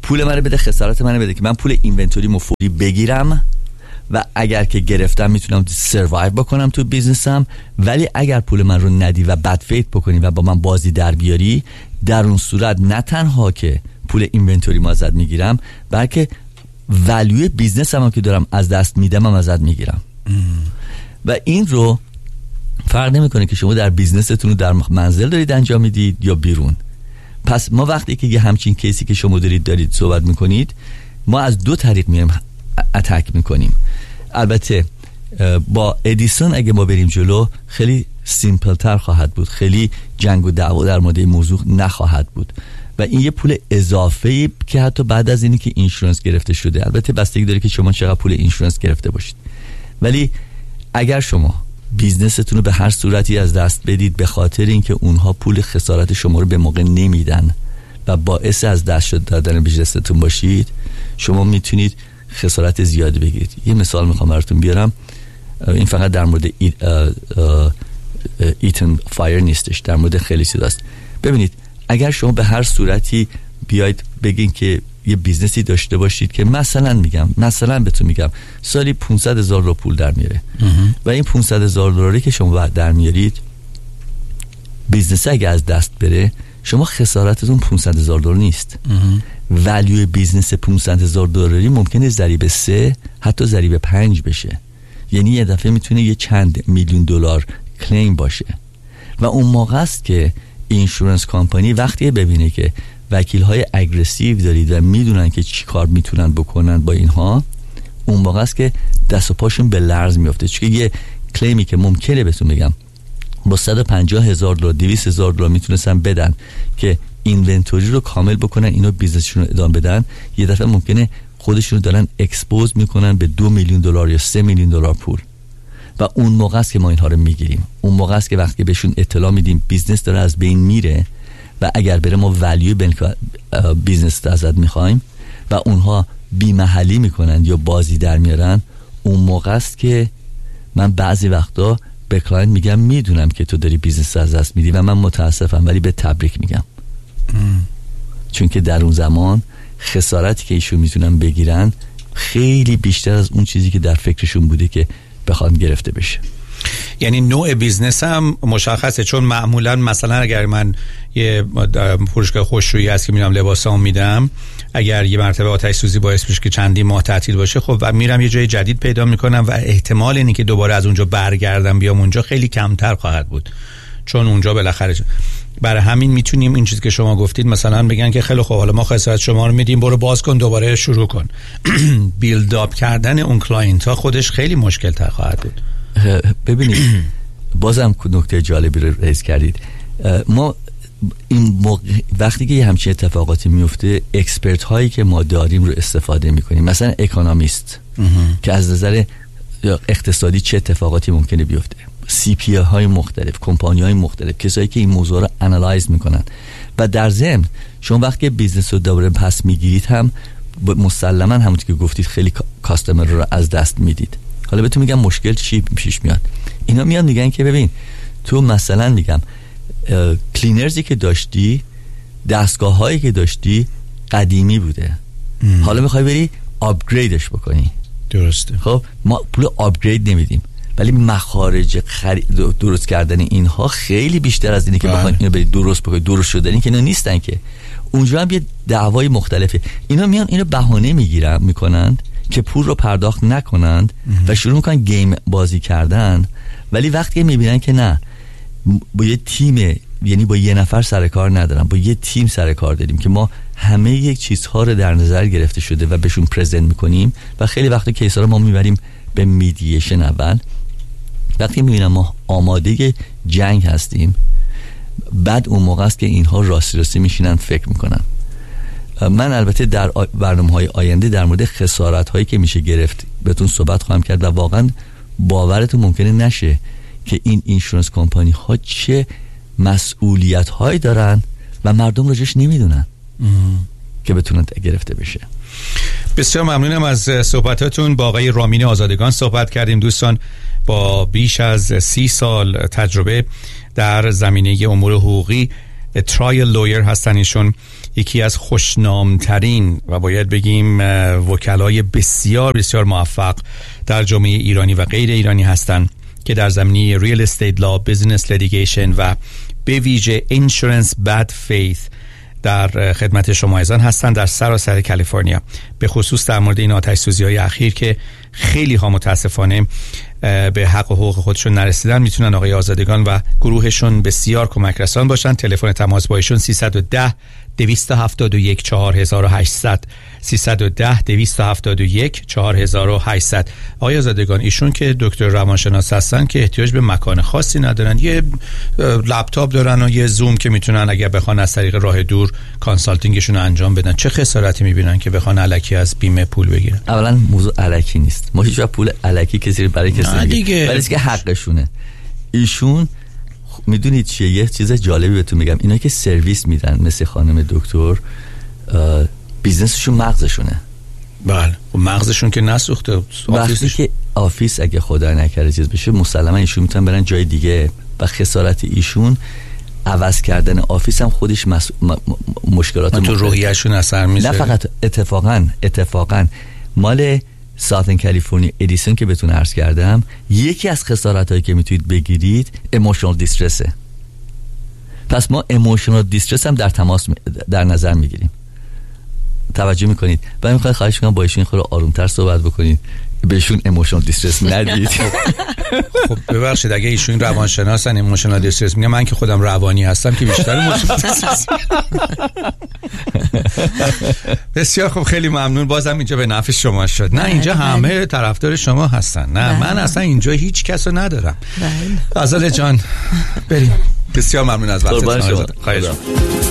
پول منو بده، خسارت منو بده که من پول اینونتوری مفوری بگیرم و اگر که گرفتم میتونم سروایو بکنم تو بیزنسم. ولی اگر پول من رو ندی و بد فیت بکنی و با من بازی در بیاری، در اون صورت نه تنها که پول اینونتوری ما ازت میگیرم، بلکه ولیوی بیزنس هم که دارم از دست میدم هم ازت میگیرم. و این رو فرق نمیکنه که شما در بیزنستون رو در منزل دارید انجام میدید یا بیرون. پس ما وقتی که یه همچین کیسی که شما دارید دارید صحبت میکنید، ما از دو طریق میایم اتک میکنیم. البته با ادیسون اگه ما بریم جلو خیلی سیمپل تر خواهد بود، خیلی جنگ و دعوا در مورد موضوع نخواهد بود و این یه پول اضافه‌ای که حتی بعد از اینی که اینشورنس گرفته شده، البته بستگی داره که شما چقدر پول اینشورنس گرفته باشید، ولی اگر شما بیزنستون رو به هر صورتی از دست بدید به خاطر اینکه اونها پول خسارت شما رو به موقع نمیدن و باعث از دست دادن بیزنستون باشید، شما میتونید خسارت زیادی بگیرید. یه مثال میخوام براتون بیارم، این فقط در مورد ایتن فایر نیستش، در مورد خیلی چیزاست. ببینید اگر شما به هر صورتی بیاید بگین که یه بیزنسی داشته باشید که مثلا میگم مثلا بهتون میگم سالی پانصد هزار دلار پول در میاره و این پانصد هزار دلاری که شما بعد در میارید، بیزنس اگه از دست بره شما خسارتتون پانصد هزار دلار نیست. ولیو بیزنس پانصد هزار دلاری ممکنه ضریب سه حتی ضریب پنج بشه، یعنی یه دفعه میتونه یه چند میلیون دلار کلیم باشه و اون موقع است که اینشورنس کمپانی وقتی ببینه که وکیل های اگریسیو دارید و میدونن که چی کار میتونن بکنن با اینها، اون موقع است که دست و پاشون به لرز میفته. چون یه کلیمی که ممکنه بهتون بگم با صد و پنجاه هزار دلار دویست هزار دلار میتونستن بدن که اینونتوری رو کامل بکنن، اینو بیزنسشون رو ادامه بدن، یه دفعه ممکنه خودشون رو دارن اکسپوز میکنن به دو میلیون دلار یا سه میلیون دلار پول و اون موقع است که ما اینها رو میگیریم. اون موقع است که وقتی بهشون اطلاع میدیم بیزنس داره از بین میره و اگر بره ما ولیو بیزنس ازت میخوایم و اونها بیمحلی میکنن یا بازی در میارن، اون موقع است که من بعضی وقتا به کلاینت میگم میدونم که تو داری بیزنس از دست میدی و من متاسفم ولی به تبریک میگم ام. چون که در اون زمان خسارتی که ایشون میتونن بگیرن خیلی بیشتر از اون چیزی که در فکرشون بوده که بخواد گرفته بشه. یعنی نوع بیزنس هم مشخصه، چون معمولا مثلا اگر من یه فروشگاه خوشرویی هست که میرم لباسام میدم، اگر یه مرتبه آتش سوزی باعث بشه که چندی ماه تعطیل باشه، خب و میرم یه جای جدید پیدا میکنم و احتمال اینی که دوباره از اونجا برگردم بیام اونجا خیلی کمتر خواهد بود، چون اونجا بالاخره. برای همین میتونیم این چیزی که شما گفتید مثلا بگن که خیلی خوب حالا ما خسارت شما رو میدیم، برو باز کن دوباره شروع کن. بیلد اپ کردن اون کلاینت ها خودش خیلی مشکل تر خواهد بود. ببینید بازم نکته جالبی رو ریز کردید. ما این موقع وقتی که یه همچین اتفاقاتی میفته، اکسپرت هایی که ما داریم رو استفاده میکنیم، مثلا اکونومیست که از نظر اقتصادی چه اتفاقاتی ممکنه بیفته، سی پی های مختلف، کمپانی های مختلف، کسایی که این موضوع رو انالایز میکنن و در ضمن شما وقتی بیزنس رو دوباره پس میگیرید هم مسلما همونطور که گفتید خیلی کاستمر رو از دست میدید. حالا بهتون میگم مشکل چی پیش میاد. اینا میان میگن که ببین تو مثلا میگم کلینرزی که داشتی، دستگاه هایی که داشتی قدیمی بوده، ام. حالا میخوای بری آپگریدش بکنی. درسته. خب ما پول آپگرید نمیدیم ولی مخارج خرید درست کردن اینها خیلی بیشتر از اینه که بخواید اینو برید درست بکنید. درست شدنی که اینا نیستن که. اونجا هم یه دعوای مختلفه. اینا میان اینو بهانه میگیرن میکنند که پول رو پرداخت نکنند و شروع میکنن گیم بازی کردن، ولی وقتی میبینن که نه با یه تیم، یعنی با یه نفر سر کار ندارم، با یه تیم سر کار داریم که ما همه یک چیزها رو در نظر گرفته شده و بهشون پرزنت میکنیم و خیلی وقتا کیسا رو ما میبریم به میدییشن. اول وقتی میبینم ما آماده جنگ هستیم، بعد اون موقع است که اینها راستی راستی میشینن فکر میکنن. من البته در برنامه‌های آینده در مورد خسارت‌هایی که میشه گرفت بهتون صحبت خواهم کرد و واقعا باورتون ممکنه نشه که این اینشورنس کمپانی ها چه مسئولیت‌هایی دارن و مردم راجعش نمیدونن که بتونن گرفته بشه. بسیار ممنونم از صحبتاتون. با آقای رامین آزادگان صحبت کردیم. دوستان با بیش از سی سال تجربه در زمینه امور حقوقی، ترایل لویر هستن ایشون یکی از خوشنامترین و باید بگیم وکلای بسیار بسیار موفق در جامعه ایرانی و غیر ایرانی هستند که در زمینه ریل استیت لا، بیزنس لیتیگیشن و به ویژه اینشورنس بد فیث در خدمت شما ایزان هستند در سراسر کالیفرنیا، به خصوص در مورد این آتش سوزی های اخیر که خیلی ها متاسفانه به حق و حقوق خودشون نرسیدن. میتونن آقای آزادگان و گروهشون بسیار کمک رسان باشن. تلفن تماس با ایشون سیصد و ده دویست و هفتاد و یک چهار هزار و هشتصد سیصد و ده دویست و هفتاد و یک چهار هزار و هشتصد. آقای آزادگان ایشون که دکتر روانشناس هستن که احتیاج به مکان خاصی ندارن، یه لپتاپ دارن و یه زوم که میتونن اگر بخوان از طریق راه دور کانسالتینگشون رو انجام بدن. چه خسارتی میبینن که بخوان الکی از بیمه پول بگیرن؟ اولا موضوع الکی نیست، ما هیچ وقت پول الکی کسی برای کسی نمیگیم، ولی که حقشونه. ایشون میدونید چیه؟ یه چیز جالبی بهتون میگم، اینا که سرویس میدن مثل خانم دکتر، بیزنسشون مغزشونه. بله، و مغزشون که نسوخته. وقتی که آفیس اگه خدا نکرده چیز بشه، مسلما ایشون میتونن برن جای دیگه و خسارت ایشون عوض کردن آفیس هم خودش مس... م... مشکلات تو روحیه‌شون اثر میذاره. نه فقط اتفاقا اتفاقا مال ساوترن کالیفرنیا ادیسون که بهتون عرض کردم، یکی از خسارتایی که میتونید بگیرید ایموشنال دیسترسه. پس ما ایموشنال دیسترس هم در تماس در نظر میگیریم. توجه میکنید و میخوام خواهش کنم با ایشون خورده آرومتر صحبت بکنید، بهشون ایموشنال دیسترس ندید. خب ببخشید اگه ایشون روانشناسن ایموشنال دیسترس میگم، من که خودم روانی هستم که بیشتر ایموشنال دیسترس. بسیار خب، خیلی ممنون. بازم اینجا به نفع شما شد. نه اینجا همه طرفدار شما هستن. نه من اصلا اینجا هیچ کسو ندارم. آزاده جان بریم. بسیار ممنون از وقتتون. خواهش می‌کنم.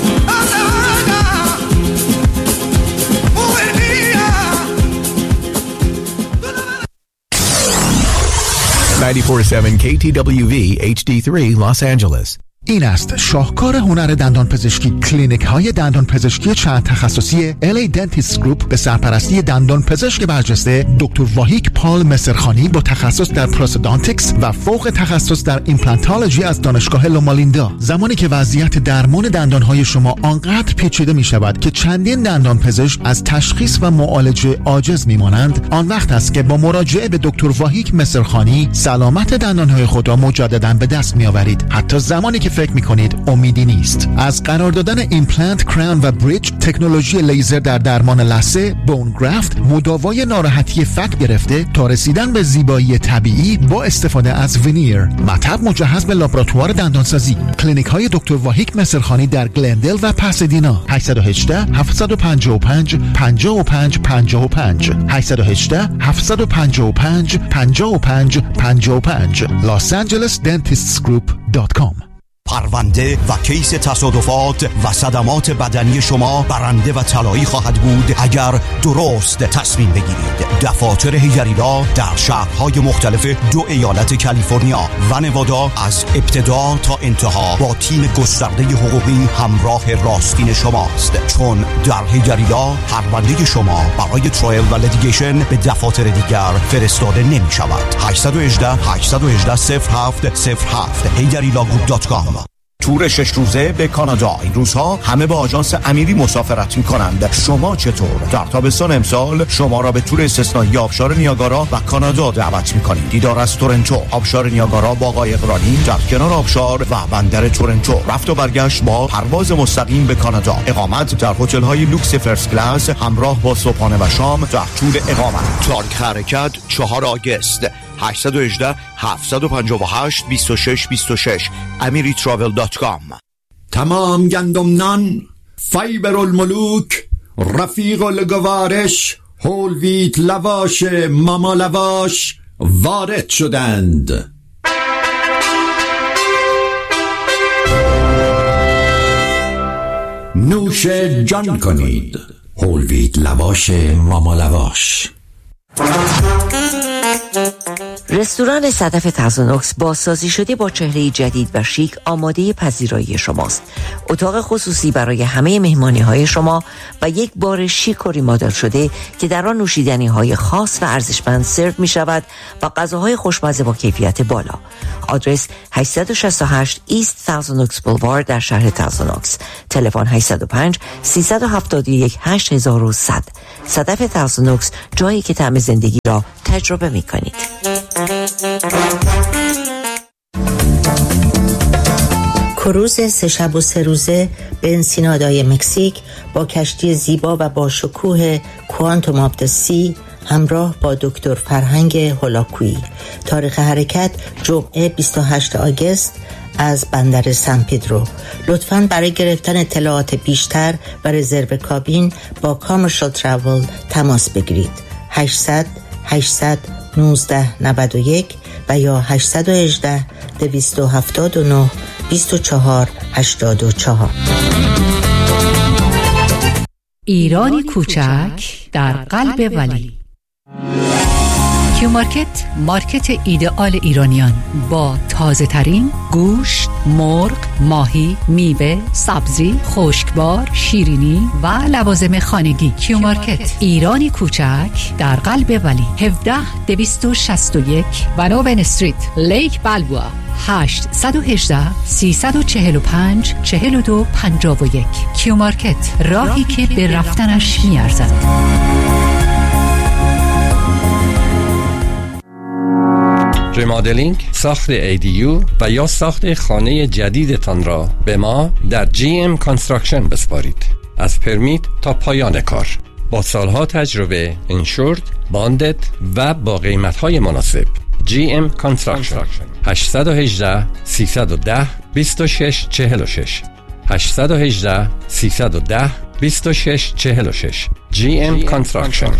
نود و چهار ممیز هفت کی تی دبلیو وی اچ دی سه Los Angeles. این است شاهکار هنر دندان پزشکی، کلینیک های دندان پزشکی چند تخصصی ال ای Dentist Group به سرپرستی دندان پزشک برجسته دکتر واهیک پال مسرخانی با تخصص در پروستودانتیکس و فوق تخصص در ایمپلانتولوژی از دانشگاه لومالیندا. زمانی که وضعیت درمان دندان های شما آنقدر پیچیده می شود که چندین دندان پزشک از تشخیص و معالجه عاجز می مانند، آن وقت است که با مراجعه به دکتر واهیک مسرخانی سلامت دندان های خود را مجددا به دست می آورید، حتی زمانی که فکر میکنید امیدی نیست. از قرار دادن ایمپلنت، کراون و بریج، تکنولوژی لیزر در درمان لثه، بون گرافت، مداوای ناراحتی فک گرفته تا رسیدن به زیبایی طبیعی با استفاده از وینیر، مطب مجهز به لابراتوار دندانسازی. کلینیک های دکتر واهیک مسرخانی در گلندل و پاسادینا. هشت یک هشت هفت پنج پنج پنج پنج پنج پنج هشت یک هشت هفت پنج پنج پنج پنج پنج پنج Los Angeles Dentist Group دات کام. پرونده و کیس تصادفات و صدمات بدنی شما برنده و طلایی خواهد بود اگر درست تصمیم بگیرید. دفاتر هیگریلا در شهرهای مختلف دو ایالت کالیفرنیا و نوادا از ابتدا تا انتها با تیم گسترده حقوقی همراه راستین شماست، چون در هیگریلا پرونده شما برای ترایل و لیتیگیشن به دفاتر دیگر فرستاده نمی شود. هشت یک هشت هشت یک هشت صفر هفت صفر هفت هیگریلا گروپ دات کام. تور شش روزه به کانادا. این روزها همه با آژانس امیری مسافرت می‌کنند. شما چطور؟ در تابستان امسال شما را به تور استثنایی آبشار نیاگارا و کانادا دعوت می‌کنیم. دیدار از تورنتو، آبشار نیاگارا با قایقرانی در کنار آبشار و بندر تورنتو. رفت و برگشت با پرواز مستقیم به کانادا. اقامت در هتل‌های لوکس فرست کلاس همراه با صبحانه و شام در طول اقامت. تاریخ حرکت چهارم آگوست. هشت یک هشت هفت پنج هشت دو شش دو شش امری تراول دات کام. تمام گندم نان، فایبر الملوک، رفیق الگوارش، هول ویت لواش ماما لواش وارد شدند. نوش جان کنید. هول ویت لواش ماما لواش. رستوران صدف تازونوکس بازسازی شده با چهره جدید و شیک آماده پذیرایی شماست. اتاق خصوصی برای همه مهمانی های شما و یک بار شیک و ریمادل شده که در آن نوشیدنی های خاص و ارزشمند سرو می شود و غذاهای خوشمزه با کیفیت بالا. آدرس هشتصد و شصت و هشت ایست تازونوکس بولوارد در شهر تازونوکس. تلفن هشت صفر پنج سیصد و هفتاد و یک هشت هزار و صد. صدف تازونوکس، جایی که طعم زندگی را تجربه می کنید. کروز سه شب و سه روزه به انسینادای مکزیک با کشتی زیبا و با شکوه کوانتوم آف د سی همراه با دکتر فرهنگ هولاکویی. تاریخ حرکت جمعه بیست و هشتم آگوست از بندر سن پدرو. لطفاً برای گرفتن اطلاعات بیشتر و رزرو کابین با کامرشال تراول تماس بگیرید. هشتصد هشتصد نوزده نود و یک و یا هشتصد و هجده دویست و هفتاد و نه بیست و چهار هشتاد و چهار. ایرانی کوچک در قلب ولی. کیو مارکت، مارکت ایدئال ایرانیان با تازه ترین گوشت، مرغ، ماهی، میوه، سبزی، خشکبار، شیرینی و لوازم خانگی. کیو مارکت، ایرانی کوچک در قلب ولی. هفده دویست و شصت و یک ونوون استریت، لیک بلبوا. هشت یک هشت سیصد و چهل و پنج چهل و دو پنجاه و یک. کیو مارکت، راهی که به رفتنش میارزد. ریمادلینگ، ساخت ایدیو و یا ساخت خانه جدیدتان را به ما در جی ام کانستراکشن بسپارید. از پرمیت تا پایان کار با سالها تجربه، انشورد، باندد و با قیمت‌های مناسب. جی ام کانستراکشن. هشت یک هشت سیصد و ده بیست و شش چهل و شش. هشت یک هشت سیصد و ده بیست و شش چهل و شش. جی ام کانستراکشن.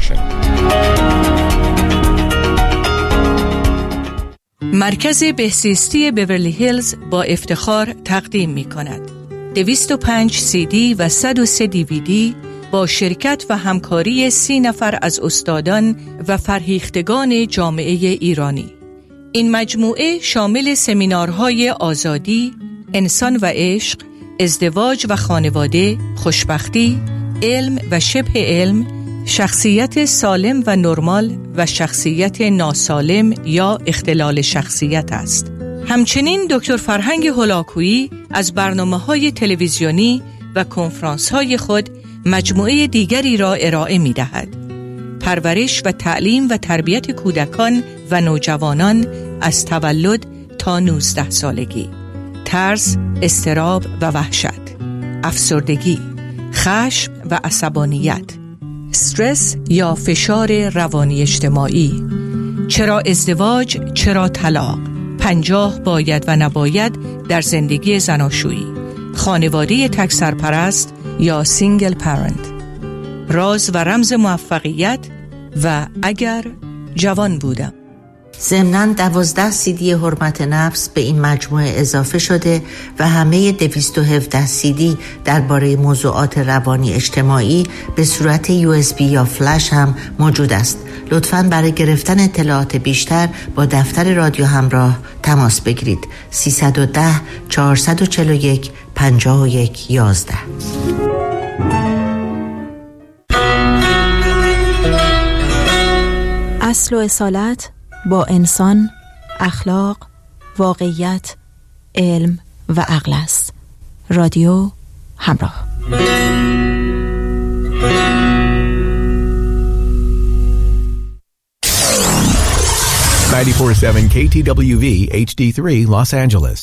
مرکز بهزیستی بیورلی هیلز با افتخار تقدیم می کند دویست و پنج سی دی و صد و سه دی وی دی با شرکت و همکاری سی نفر از استادان و فرهیختگان جامعه ایرانی. این مجموعه شامل سمینارهای آزادی، انسان و عشق، ازدواج و خانواده، خوشبختی، علم و شبه علم، شخصیت سالم و نرمال و شخصیت ناسالم یا اختلال شخصیت است. همچنین دکتر فرهنگ هولاکویی از برنامه‌های تلویزیونی و کنفرانس‌های خود مجموعه دیگری را ارائه می‌دهد. پرورش و تعلیم و تربیت کودکان و نوجوانان از تولد تا نوزده سالگی، ترس، اضطراب و وحشت، افسردگی، خشم و عصبانیت، استرس یا فشار روانی اجتماعی، چرا ازدواج، چرا طلاق، پنجاه باید و نباید در زندگی زناشویی، خانواده تک سرپرست یا سینگل پرنت، راز و رمز موفقیت و اگر جوان بودم. ضمناً دوازده سی دی حرمت نفس به این مجموعه اضافه شده و همه دویست و هفده سی دی درباره موضوعات روانی اجتماعی به صورت یو اس بی یا فلش هم موجود است. لطفاً برای گرفتن اطلاعات بیشتر با دفتر رادیو همراه تماس بگیرید. سیصد و ده چهارصد و چهل و یک پنجاه و یک یازده. اصل و اصالت با انسان، اخلاق، واقعیت، علم و عقل است. رادیو همراه. ninety-four point seven K T W V H D three Los Angeles.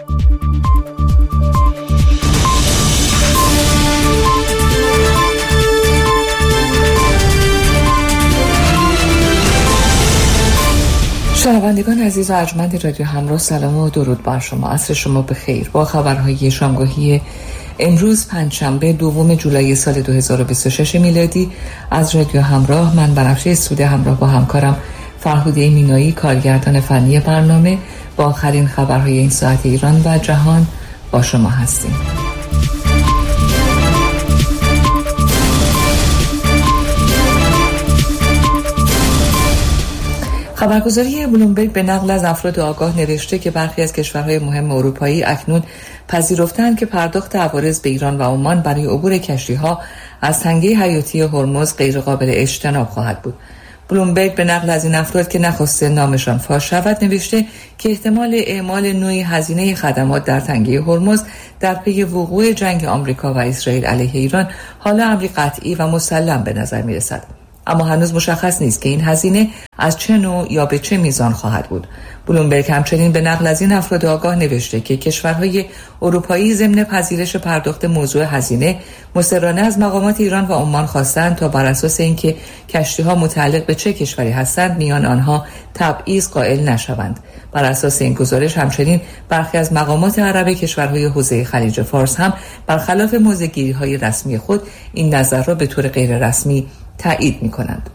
شنوندگان عزیز و ارجمند رادیو همراه، سلام و درود بر شما. عصر شما بخیر. با خبرهای شامگاهی امروز پنجشنبه دوم جولای سال دو هزار و بیست و شش میلادی از رادیو همراه، من بنفشه سوده همراه با همکارم فرهوده مینایی کارگردان فنی برنامه با آخرین خبرهای این ساعت ایران و جهان با شما هستیم. خبرگزاری بلومبرگ به نقل از افراد آگاه نوشته که برخی از کشورهای مهم اروپایی اکنون پذیرفتند که پرداخت عوارض به ایران و عمان برای عبور کشتی‌ها از تنگه حیاتی هرمز غیر قابل اجتناب خواهد بود. بلومبرگ به نقل از این افراد که نخسته نامشان فاش شود نوشته که احتمال اعمال نوعی هزینه خدمات در تنگه هرمز در پی وقوع جنگ آمریکا و اسرائیل علیه ایران حالا امری قطعی و مسلم به نظر می رسد. اما هنوز مشخص نیست که این هزینه از چه نوع یا به چه میزان خواهد بود. بلومبرگ همچنین به نقل از این افراد آگاه نوشته که کشورهای اروپایی ضمن پذیرش پرداخت موضوع هزینه مصرانه از مقامات ایران و عمان خواستند تا بر اساس اینکه کشتی‌ها متعلق به چه کشوری هستند میان آنها تبعیض قائل نشوند. بر اساس این گزارش همچنین برخی از مقامات عرب کشورهای حوزه خلیج فارس هم برخلاف موضع‌گیری‌های رسمی خود این نظر را به طور غیر رسمی تایید می‌کنند.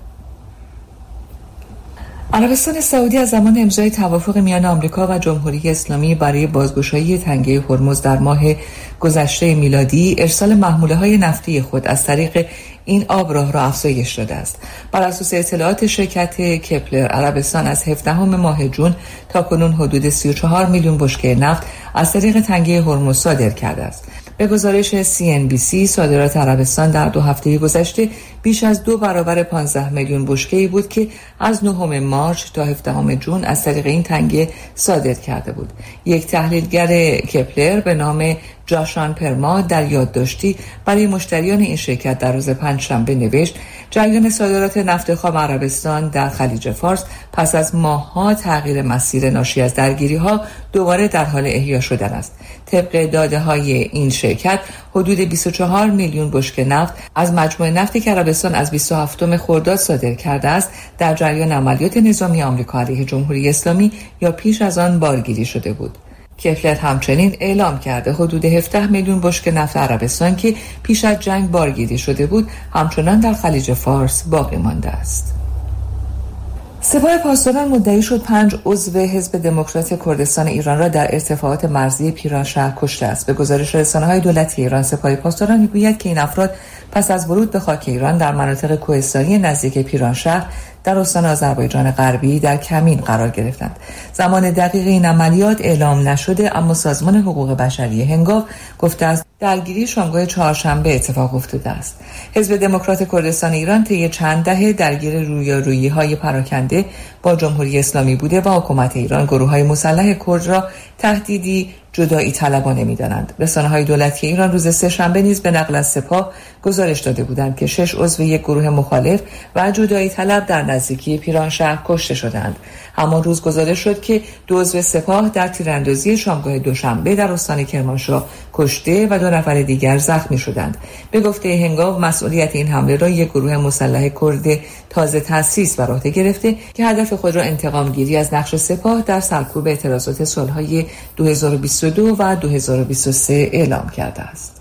عربستان سعودی از زمان امضای توافق میان آمریکا و جمهوری اسلامی برای بازگشایی تنگه هرمز در ماه گذشته میلادی ارسال محموله‌های نفتی خود از طریق این آبراه را افزایش داده است. بر اساس اطلاعات شرکت کپلر، عربستان از هفدهم ماه جون تا کنون حدود سی و چهار میلیون بشکه نفت از طریق تنگه هرمز صادر کرده است. به گزارش سی ان بی سی صادرات عربستان در دو هفته گذشته بیش از دو برابر پانزده میلیون بشکه‌ای بود که از نهم مارس تا هفدهم جون از طریق این تنگه صادر کرده بود. یک تحلیلگر کپلر به نام جاشان پرما در یادداشتی برای مشتریان این شرکت در روز پنجشنبه نوشت جریان صادرات نفت خام عربستان در خلیج فارس پس از ماه‌ها تغییر مسیر ناشی از درگیری‌ها دوباره در حال احیا شدن است. طبق داده‌های این شرکت حدود بیست و چهار میلیون بشکه نفت از مجموع نفتی که عربستان از بیست و هفتم خرداد صادر کرده است در جریان عملیات نظامی آمریکا علیه جمهوری اسلامی یا پیش از آن بارگیری شده بود. کپلر همچنین اعلام کرده حدود هفده میلیون بشکه نفت عربستان که پیش از جنگ بارگیری شده بود همچنان در خلیج فارس باقی مانده است. سپاه پاسداران مدعی شد پنج عضو حزب دموکرات کردستان ایران را در ارتفاعات مرزی پیرانشهر کشته است. به گزارش رسانه‌های دولتی ایران سپاه پاسداران میگوید که این افراد پس از ورود به خاک ایران در مناطق کوهستانی نزدیک پیرانشهر در استان آذربایجان غربی در کمین قرار گرفتند. زمان دقیق این عملیات اعلام نشده، اما سازمان حقوق بشری هنگاو گفته است درگیری شامگاه چهارشنبه اتفاق افتاده است. حزب دموکرات کردستان ایران طی چند دهه درگیر رویارویی‌های پراکنده با جمهوری اسلامی بوده و حکومت ایران گروه‌های مسلح کرد را تهدیدی جدایی طلبانه می‌دانند. رسانه‌های دولتی ایران روز سه‌شنبه نیز به نقل از سپاه گزارش داده بودند که شش عضو یک گروه مخالف و جدایی طلب در نزدیکی پیرانشهر کشته شدند. همان روز گزارش شد که دو عضو سپاه در تیراندازی شامگاه دوشنبه در استان کرمانشاه کشته و دو نفر دیگر زخمی شدند. به گفته هنگاو مسئولیت این حمله را یک گروه مسلح کرد تازه تأسیس بر عهده گرفته که هدف خود را انتقام گیری از نقش سپاه در سرکوب اعتراضات صلح‌های دو هزار و بیست و دو و دو هزار و بیست و سه اعلام کرده است.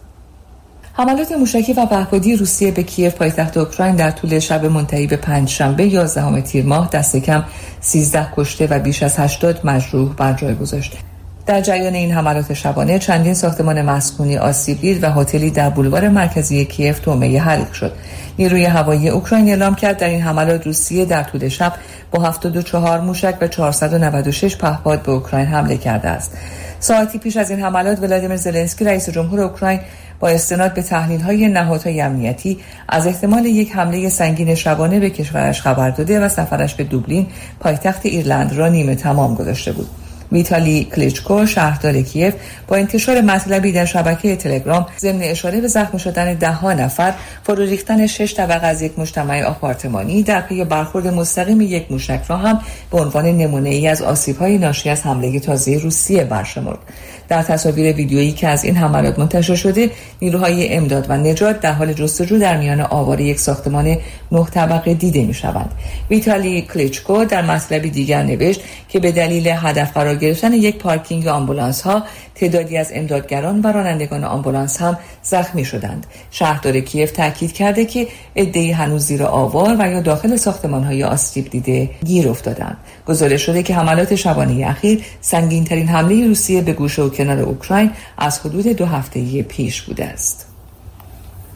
حملات موشکی و پهپادی روسیه به کیف پایتخت اوکراین در طول شب منتهی به پنجشنبه یازدهم تیر ماه دست کم سیزده کشته و بیش از هشتاد مجروح بر جای گذاشت. در جریان این حملات شبانه چندین ساختمان مسکونی آسیب دید و هتلی در بولوار مرکزی کیف تومه حریق شد. نیروی هوایی اوکراین اعلام کرد در این حملات روسیه در طول شب با هفتاد و چهار موشک و چهارصد و نود و شش پهپاد به اوکراین حمله کرده است. ساعتی پیش از این حملات ولادیمیر زلنسکی رئیس جمهور اوکراین با استناد به تحلیل‌های نهادهای امنیتی از احتمال یک حمله سنگین شبانه به کشورش خبر داده و سفرش به دوبلین پایتخت ایرلند را نیمه تمام گذاشته بود. ویتالی کلیچکو شهردار کیف با انتشار مطلبی در شبکه تلگرام ضمن اشاره به زخمی شدن ده ها نفر فرو ریختن شش طبقه از یک مجتمع آپارتمانی در پی برخورد مستقیم یک موشک را هم به عنوان نمونه‌ای از آسیب‌های ناشی از حمله تازه روسیه برشمرد. در تصاویر ویدیویی که از این حملات منتشر شده، نیروهای امداد و نجات در حال جستجو در میان آوار یک ساختمان نه طبقه دیده می‌شوند. ویتالی کلیچکو در مطلبی دیگر نوشت که به دلیل هدف قرار گرفتن یک پارکینگ آمبولانس‌ها تعدادی از امدادگران و رانندگان آمبولانس هم زخمی شدند. شهردار کیف تاکید کرده که عده‌ای هنوز زیر آوار و یا داخل ساختمان‌های آسیب دیده گیر افتادند. گزارش شده که حملات شبانه اخیر سنگین‌ترین حمله روسیه به گوشه و کنار اوکراین از حدود دو هفته‌ای پیش بوده است.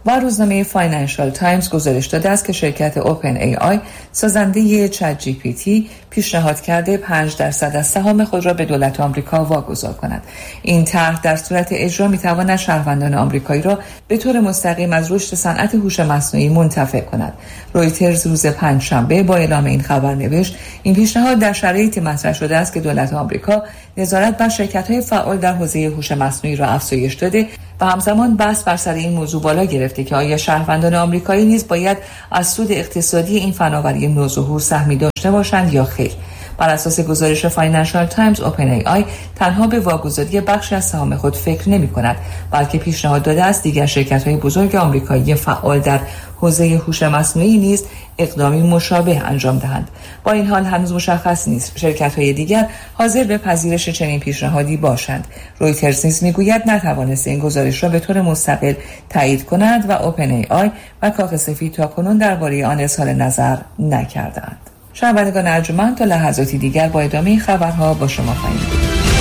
و روزنامه فاینانشال تایمز گزارش داده است که شرکت اوپن ای آی سازنده چت جی پی تی پیشنهاد کرده پنج درصد از سهام خود را به دولت آمریکا واگذار کند. این طرح در صورت اجرا می‌تواند شهروندان آمریکایی را به طور مستقیم از رشد صنعت هوش مصنوعی منتفع کند. رویترز روز پنجشنبه با اعلام این خبر نوشت این پیشنهاد در شرایطی مطرح شده است که دولت آمریکا نظارت بر شرکت‌های فعال در حوزه هوش مصنوعی را افزایش داده و همزمان بحث بر سر این موضوع بالا گرفته که آیا شهروندان آمریکایی نیز باید از سود اقتصادی این فناوری نوظهور سهمی داشته باشند یا خیر. بر اساس گزارش فاینانشال تایمز، اوپن ای آی تنها به واگذاری بخشی از سهام خود فکر نمی کند، بلکه پیشنهاد داده است دیگر شرکت‌های بزرگ آمریکایی فعال در حوزه هوش مصنوعی نیز اقدامی مشابه انجام دهند. با این حال هنوز مشخص نیست شرکت‌های دیگر حاضر به پذیرش چنین پیشنهادی باشند. رویترز نیز میگوید نتوانسته این گزارش را به طور مستقل تایید کند و اوپن ای آی و کاخ سفید تاکنون درباره آن اظهار نظر نکردند. شنوندگان ارجمند، تا لحظاتی دیگر با ادامه خبرها با شما خواهیم بود.